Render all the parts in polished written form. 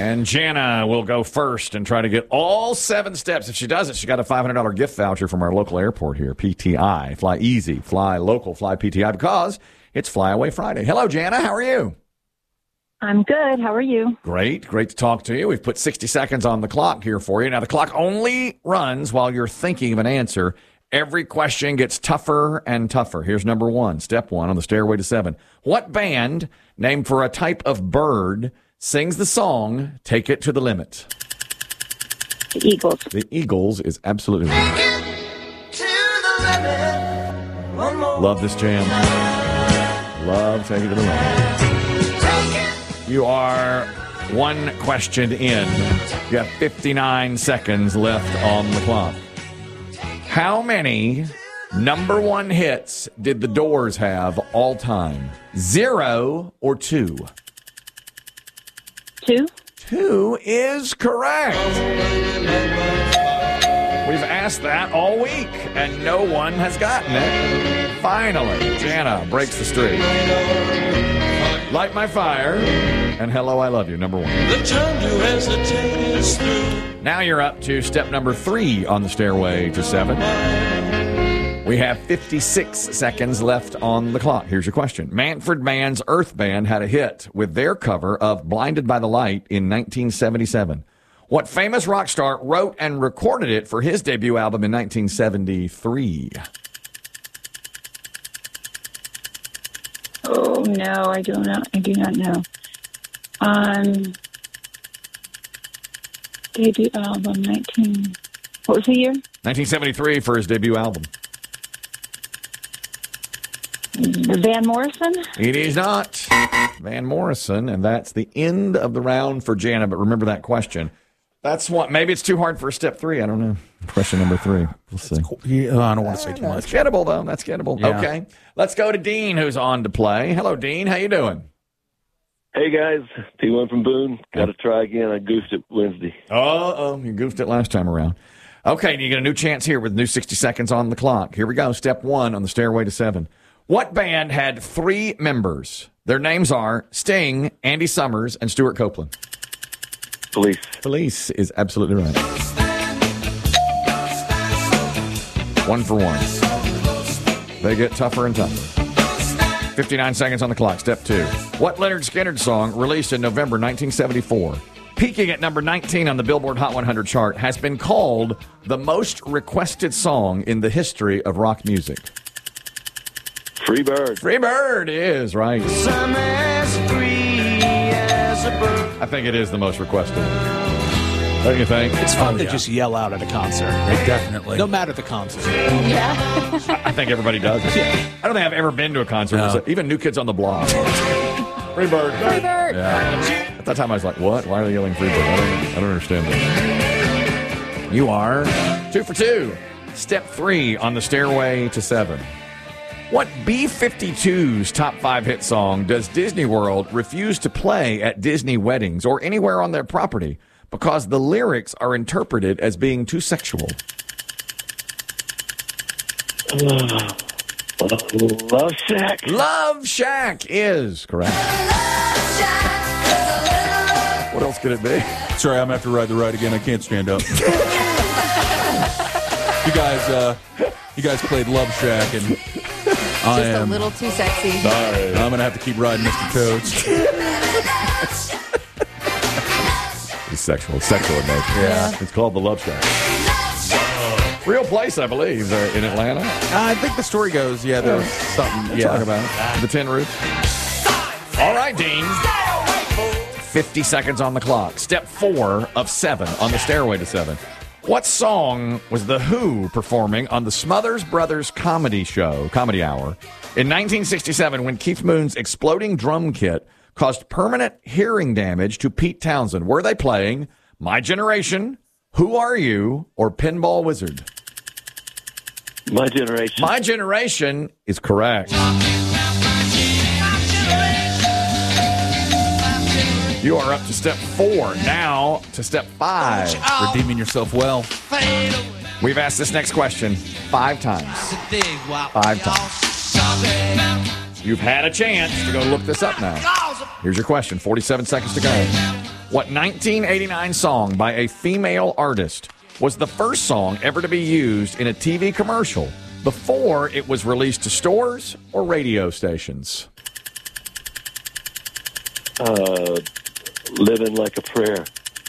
And Jana will go first and try to get all 7 steps. If she does it, she got a $500 gift voucher from our local airport here, PTI. Fly easy, fly local, fly PTI, because it's Flyaway Friday. Hello, Jana. How are you? I'm good. How are you? Great. Great to talk to you. We've put 60 seconds on the clock here for you. Now, the clock only runs while you're thinking of an answer. Every question gets tougher and tougher. Here's number 1, step 1 on the stairway to 7. What band, named for a type of bird, sings the song Take It to the Limit? The Eagles. The Eagles is absolutely right. Love this jam. Love Take It to the Limit. You are 1 question in. You have 59 seconds left on the clock. How many number 1 hits did the Doors have all time? 0 or 2? 2. 2 is correct. We've asked that all week, and no one has gotten it. Finally, Jana breaks the streak. Light My Fire and Hello, I Love You, number 1. The time to hesitate is through. Now you're up to step number 3 on the stairway to 7. We have 56 seconds left on the clock. Here's your question. Manfred Mann's Earth Band had a hit with their cover of Blinded by the Light in 1977. What famous rock star wrote and recorded it for his debut album in 1973? Oh no, I do not know. Debut album 19. What was the year? 1973 for his debut album. Van Morrison? It is not Van Morrison, and that's the end of the round for Jana. But remember that question. That's what. Maybe it's too hard for step 3. I don't know. Question number 3. We'll see. I don't want to say too much. That's gettable, though. That's gettable. Yeah. Okay. Let's go to Dean, who's on to play. Hello, Dean. How you doing? Hey guys, T1 from Boone. Got to try again. I goofed it Wednesday. Oh, you goofed it last time around. Okay, you get a new chance here with new 60 seconds on the clock. Here we go. Step 1 on the stairway to 7. What band had 3 members? Their names are Sting, Andy Summers, and Stuart Copeland. Police. Police is absolutely right. 1 for 1. They get tougher and tougher. 59 seconds on the clock. Step 2. What Lynyrd Skynyrd song, released in November 1974, peaking at number 19 on the Billboard Hot 100 chart, has been called the most requested song in the history of rock music? Free Bird. Free Bird is right. I'm as free as a bird. I think it is the most requested. Don't you think? It's fun to just yell out at a concert. Definitely. No matter the concert. I think everybody does it. I don't think I've ever been to a concert. No. Even New Kids on the Block. Free Bird. Free Bird. Yeah. At that time, I was like, what? Why are they yelling Free Bird? I don't understand this. You are 2 for 2. Step 3 on the stairway to 7. What B-52's top 5 hit song does Disney World refuse to play at Disney weddings or anywhere on their property because the lyrics are interpreted as being too sexual? Love Shack. Love Shack is correct. What else could it be? Sorry, I'm going to have to ride the ride again. I can't stand up. You guys played Love Shack, and I Just a am. little too sexy. Sorry. I'm going to have to keep riding Mr. Toads. It's sexual in nature. Yeah. It's called the Love Shack. Real place, I believe, in Atlanta. I think the story goes, there's something. Talk about it. The Tin Roof. All right, Dean. 50 seconds on the clock. Step 4 of 7 on the stairway to 7. What song was The Who performing on the Smothers Brothers Comedy Hour, in 1967 when Keith Moon's exploding drum kit caused permanent hearing damage to Pete Townsend? Were they playing My Generation, Who Are You, or Pinball Wizard? My Generation. My Generation is correct. You are up to step 4. Now to step 5. Redeeming yourself well. We've asked this next question 5 times. 5 times. You've had a chance to go look this up now. Here's your question. 47 seconds to go. What 1989 song by a female artist was the first song ever to be used in a TV commercial before it was released to stores or radio stations? Living Like a Prayer.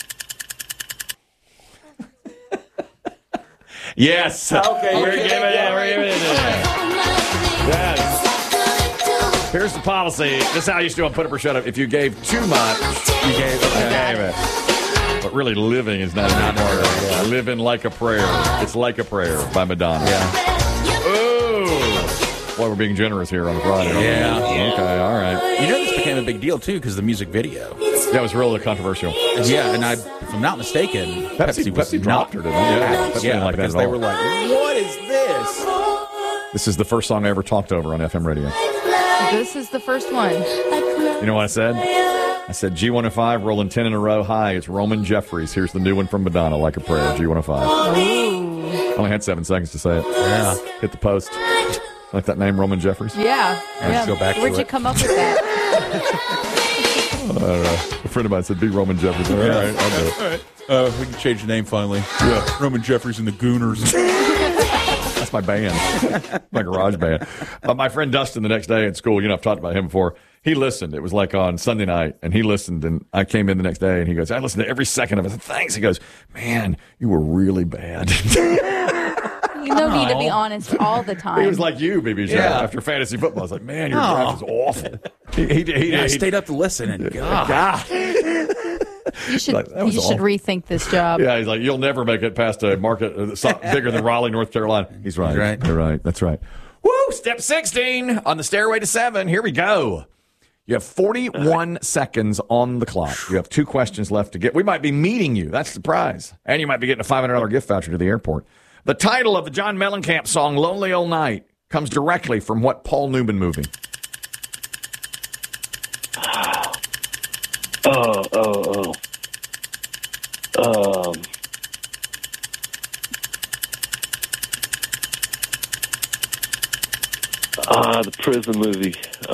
Yes. Okay, We're giving it. Yes. Here's the policy. This is how I used to do on Put Up or Shut Up. If you gave too much, you gave it. But really, living is not an part of it. Yeah. Living Like a Prayer. It's Like a Prayer by Madonna. Yeah. Ooh. Boy, we're being generous here on a Friday. Yeah. Okay, all right. You know, this became a big deal, too, because the music video. That was really controversial. Yeah, and if I'm not mistaken, Pepsi dropped her, didn't they? Yeah, Pepsi didn't like that because at they all. were like, what is this? This is the first song I ever talked over on FM radio. This is the first one. You know what I said? I said, G105, rolling 10 in a row. Hi, it's Roman Jeffries. Here's the new one from Madonna, Like a Prayer, G105. Only had 7 seconds to say it. Yeah. Hit the post. Like that name, Roman Jeffries? Yeah. Let's go back to Where'd you it. come up with that? A friend of mine said, be Roman Jeffries. All right, I'll do it. All right. We can change the name finally. Yeah. Roman Jeffries and the Gooners. That's my band, my garage band. My friend Dustin, the next day at school, I've talked about him before. He listened. It was like on Sunday night, and he listened. And I came in the next day, and he goes, "I listened to every second of it." I said, "Thanks." He goes, "Man, you were really bad." You need to be honest all the time. He was like you, BB Show, Yeah. after fantasy football. I was like, "Man, your draft was awful." I stayed up to listen, and God. You should Like, that was awful. rethink this job. Yeah, he's like, "You'll never make it past a market bigger than Raleigh, North Carolina." He's right. He's right. You're right. That's right. Woo! Step 16 on the stairway to 7. Here we go. You have 41 seconds on the clock. You have 2 questions left to get. We might be meeting you. That's the prize. And you might be getting a $500 gift voucher to the airport. The title of the John Mellencamp song, Lonely Old Night, comes directly from what Paul Newman movie? The prison movie.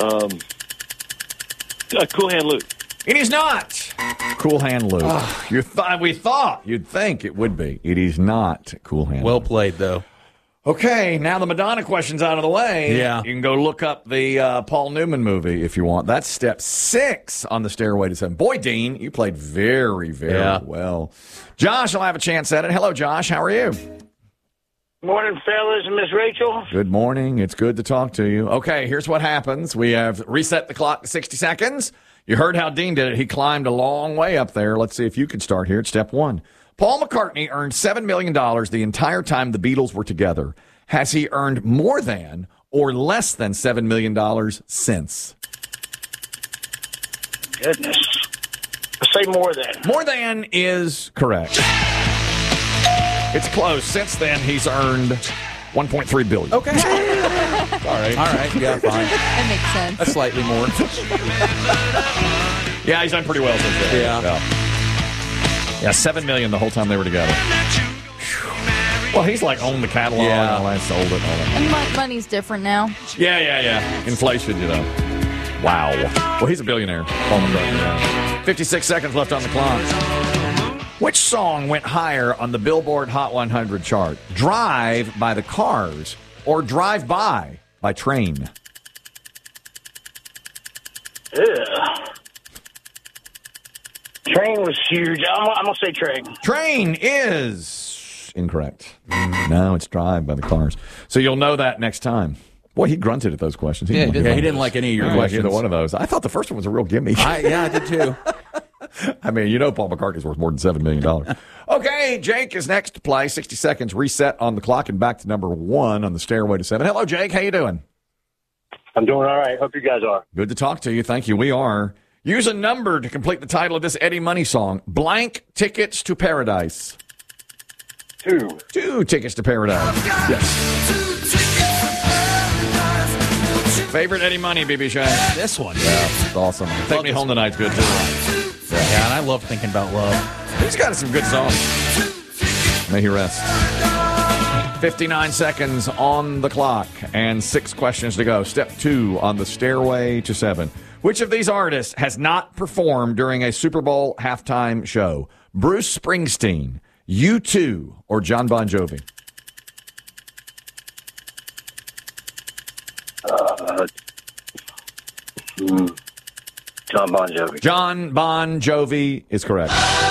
Cool Hand Luke. It is not. Cool Hand Luke. We thought you'd think it would be. It is not Cool Hand Well Luke. played, though. Okay, now the Madonna question's out of the way. Yeah. You can go look up the Paul Newman movie if you want. That's step 6 on the stairway to 7. Boy, Dean, you played very, very well. Josh will have a chance at it. Hello, Josh. How are you? Morning, fellas, and Miss Rachel. Good morning. It's good to talk to you. Okay, here's what happens. We have reset the clock to 60 seconds. You heard how Dean did it. He climbed a long way up there. Let's see if you can start here at step 1. Paul McCartney earned $7 million the entire time the Beatles were together. Has he earned more than or less than $7 million since? Goodness. I say more than. More than is correct. It's close. Since then, he's earned $1.3 billion. Okay. All right. Yeah, fine. That makes sense. That's slightly more. Yeah, he's done pretty well since then. Yeah, $7 million the whole time they were together. Well, he's like owned the catalog and all that, sold it and all that. And money's different now. Yeah. Inflation, Wow. Well, he's a billionaire. Paul McCartney, yeah. 56 seconds left on the clock. Which song went higher on the Billboard Hot 100 chart? Drive by the Cars or Drive By Train? Train was huge. I'm going to say Train. Train is incorrect. No, it's Drive by the Cars. So you'll know that next time. Boy, he grunted at those questions. He didn't like any of your like questions. either one of those. I thought the first one was a real gimme. I did too. I mean, Paul McCartney's worth more than $7 million. Okay, Jake is next to play. 60 seconds reset on the clock and back to number 1 on the stairway to 7. Hello, Jake. How you doing? I'm doing all right. Hope you guys are. Good to talk to you. Thank you. We are. Use a number to complete the title of this Eddie Money song. Blank Tickets to Paradise. 2. 2 tickets to paradise. Yes. Favorite Eddie Money, BB Shane? This one. Yeah, it's awesome. Take Me Home Tonight's good, too. Yeah, and I love thinking about love. He's got some good songs. May he rest. 59 seconds on the clock and 6 questions to go. Step 2 on the stairway to 7. Which of these artists has not performed during a Super Bowl halftime show? Bruce Springsteen, U2, or John Bon Jovi? John Bon Jovi. John Bon Jovi is correct.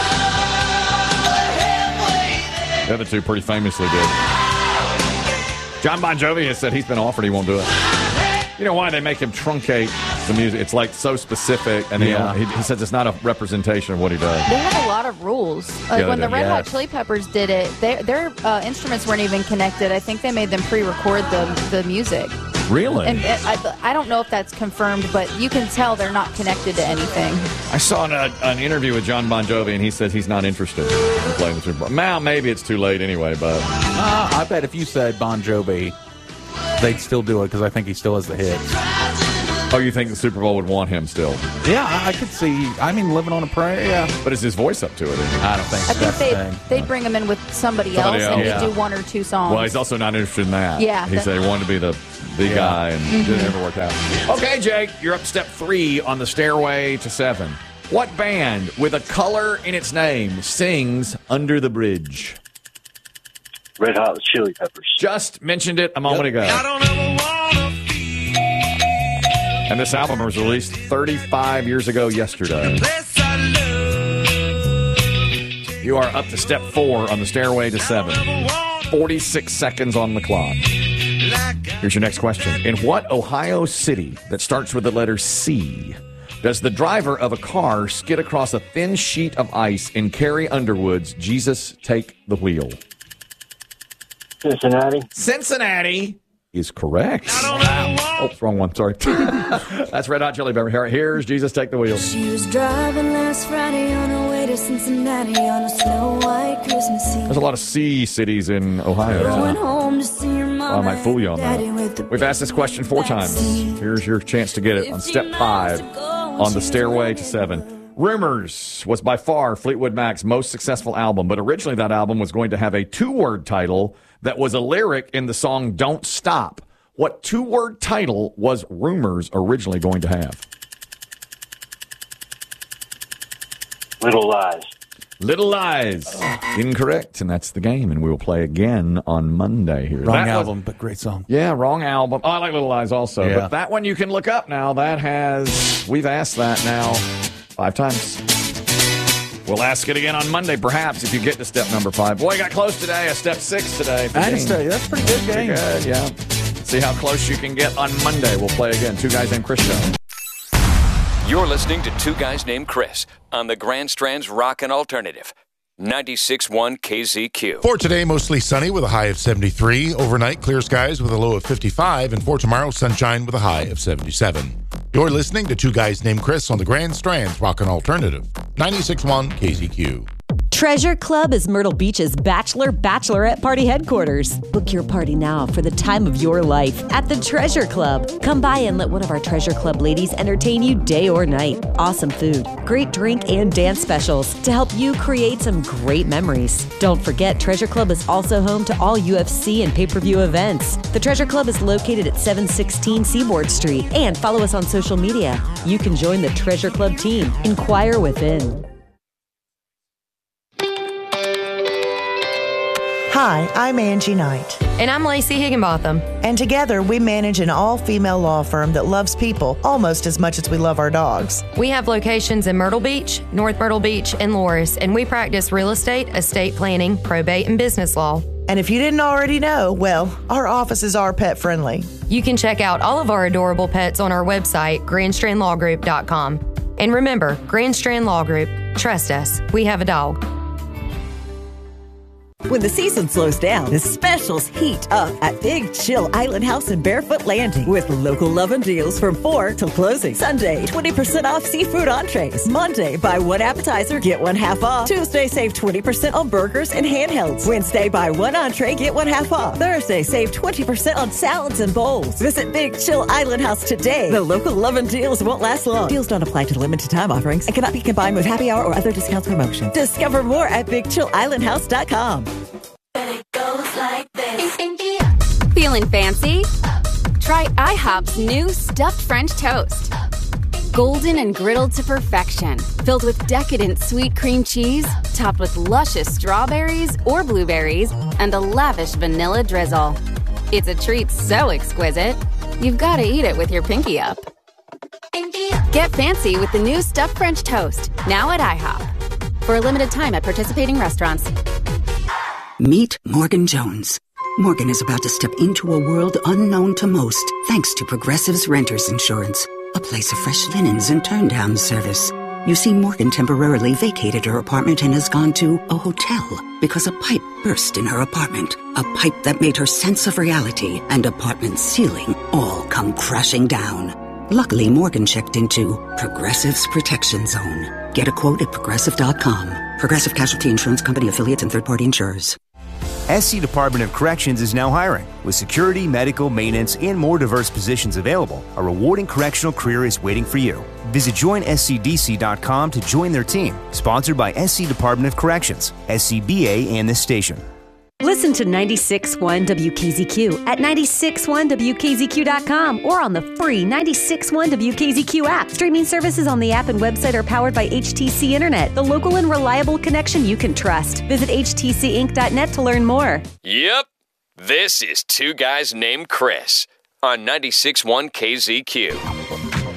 The other two pretty famously did. John Bon Jovi has said he's been offered, he won't do it. You know why they make him truncate the music? It's like so specific, and he says it's not a representation of what he does. They have a lot of rules. Like when the Red Hot Yes. Chili Peppers did it, their instruments weren't even connected. I think they made them pre-record the music. Really? And I don't know if that's confirmed, but you can tell they're not connected to anything. I saw an interview with John Bon Jovi, and he said he's not interested in playing the Super Bowl. Now, maybe it's too late anyway, but... I bet if you said Bon Jovi, they'd still do it because I think he still has the hits. Oh, you think the Super Bowl would want him still? Yeah, I could see. I mean, Living on a Prayer, yeah. But is his voice up to it? I don't think I that's the think thing. they'd bring him in with somebody else and he'd do one or two songs. Well, he's also not interested in that. Yeah. He said he wanted to be the guy, and it never worked out. Okay, Jake, you're up to step 3 on the stairway to 7. What band with a color in its name sings Under the Bridge? Red Hot Chili Peppers. Just mentioned it a moment ago. And this album was released 35 years ago yesterday. You are up to step 4 on the stairway to 7. 46 seconds on the clock. Here's your next question. In what Ohio city that starts with the letter C does the driver of a car skid across a thin sheet of ice in Carrie Underwood's Jesus Take the Wheel? Cincinnati. Cincinnati is correct. Oh, wrong one. Sorry. That's Red Hot Chili Peppers. Here's Jesus Take the Wheel. She was driving last Friday on her way to Cincinnati on a snow white Christmas Eve. There's a lot of C cities in Ohio. Going home to see her mama. I might fool you on Daddy with the that. We've asked this question 4 times. Here's your chance to get it on step 5 on the stairway to 7. Rumors was by far Fleetwood Mac's most successful album, but originally that album was going to have a 2-word title that was a lyric in the song Don't Stop. What 2-word title was Rumors originally going to have? Little Lies. Little Lies. Incorrect, and that's the game, and we will play again on Monday here. Wrong album, but great song. Yeah, wrong album. Oh, I like Little Lies also, Yeah. but that one you can look up now. We've asked that now 5 times. We'll ask it again on Monday, perhaps, if you get to step number 5. Boy, you got close today. A step 6 today. I just tell you, that's a pretty good game. Pretty good, yeah. See how close you can get on Monday. We'll play again. 2 Guys Named Chris Show. You're listening to 2 Guys Named Chris on the Grand Strand's Rockin' Alternative. 96.1 KZQ. For today, mostly sunny with a high of 73. Overnight, clear skies with a low of 55. And for tomorrow, sunshine with a high of 77. You're listening to 2 Guys Named Chris on the Grand Strand's Rockin' Alternative. 96.1 KZQ. Treasure Club is Myrtle Beach's bachelorette party headquarters. Book your party now for the time of your life at the Treasure Club. Come by and let one of our Treasure Club ladies entertain you day or night. Awesome food, great drink, and dance specials to help you create some great memories. Don't forget, Treasure Club is also home to all UFC and pay-per-view events. The Treasure Club is located at 716 Seaboard Street. And follow us on social media. You can join the Treasure Club team. Inquire within. Hi, I'm Angie Knight. And I'm Lacey Higginbotham. And together we manage an all-female law firm that loves people almost as much as we love our dogs. We have locations in Myrtle Beach, North Myrtle Beach, and Loris, and we practice real estate, estate planning, probate, and business law. And if you didn't already know, well, our offices are pet-friendly. You can check out all of our adorable pets on our website, grandstrandlawgroup.com. And remember, Grand Strand Law Group, trust us, we have a dog. When the season slows down, the specials heat up at Big Chill Island House in Barefoot Landing with local loving deals from 4 till closing. Sunday, 20% off seafood entrees. Monday, buy 1 appetizer, get 1 half off. Tuesday, save 20% on burgers and handhelds. Wednesday, buy 1 entree, get 1 half off. Thursday, save 20% on salads and bowls. Visit Big Chill Island House today. The local loving deals won't last long. Deals don't apply to limited time offerings and cannot be combined with happy hour or other discounts promotion. Discover more at BigChillIslandHouse.com. Feeling fancy? Try IHOP's new stuffed French toast. Golden and griddled to perfection, filled with decadent sweet cream cheese, topped with luscious strawberries or blueberries, and a lavish vanilla drizzle. It's a treat so exquisite, you've got to eat it with your pinky up. Get fancy with the new stuffed French toast, now at IHOP. For a limited time at participating restaurants. Meet Morgan Jones. Morgan is about to step into a world unknown to most, thanks to Progressive's Renters Insurance, a place of fresh linens and turn-down service. You see, Morgan temporarily vacated her apartment and has gone to a hotel because a pipe burst in her apartment. A pipe that made her sense of reality and apartment ceiling all come crashing down. Luckily, Morgan checked into Progressive's Protection Zone. Get a quote at Progressive.com. Progressive Casualty Insurance Company affiliates and third-party insurers. SC Department of Corrections is now hiring. With security, medical, maintenance, and more diverse positions available, a rewarding correctional career is waiting for you. Visit joinscdc.com to join their team. Sponsored by SC Department of Corrections, SCBA, and this station. Listen to 96.1 WKZQ at 96.1WKZQ.com or on the free 96.1 WKZQ app. Streaming services on the app and website are powered by HTC Internet, the local and reliable connection you can trust. Visit htcinc.net to learn more. Yep, this is Two Guys Named Chris on 96.1 KZQ.